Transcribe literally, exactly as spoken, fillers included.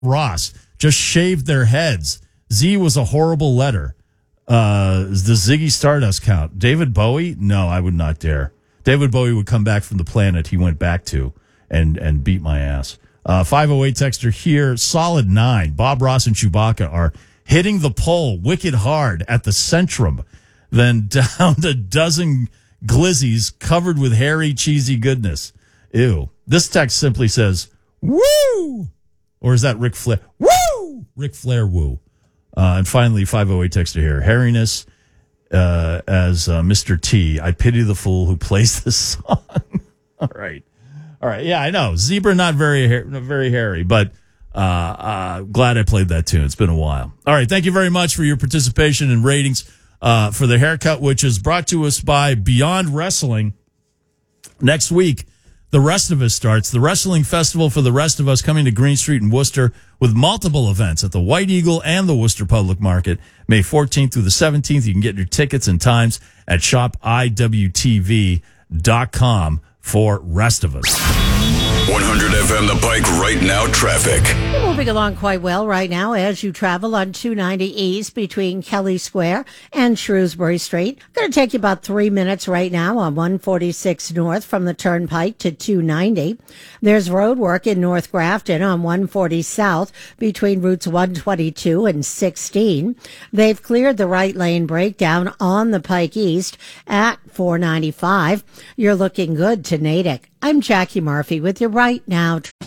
Ross just shaved their heads. Z was a horrible letter. Uh, the Ziggy Stardust count. David Bowie? No, I would not dare. David Bowie would come back from the planet he went back to and, and beat my ass. Uh, five oh eight texter here. Solid nine. Bob Ross and Chewbacca are hitting the pole wicked hard at the Centrum. Then down a dozen glizzies covered with hairy, cheesy goodness. Ew. This text simply says, woo! Or is that Ric Flair? Woo! Ric Flair woo. Uh, and finally, five oh eight texter here. Hairiness uh, as uh, Mister T. I pity the fool who plays this song. All right. All right. Yeah, I know. Zebra, not very, ha- not very hairy, but uh, uh, glad I played that tune. It's been a while. All right. Thank you very much for your participation and ratings uh, for the haircut, which is brought to us by Beyond Wrestling. Next week, The Rest of Us starts. The Wrestling Festival for the Rest of Us coming to Green Street in Worcester with multiple events at the White Eagle and the Worcester Public Market, May fourteenth through the seventeenth. You can get your tickets and times at shop I W T V dot com for Rest of Us. one hundred F M The Pike right now traffic. You're moving along quite well right now as you travel on two ninety East between Kelly Square and Shrewsbury Street. Going to take you about three minutes right now on one forty-six North from the Turnpike to two ninety. There's road work in North Grafton on one forty South between routes one twenty-two and sixteen. They've cleared the right lane breakdown on the Pike East at four ninety-five. You're looking good to Natick. I'm Jackie Murphy with your Right Now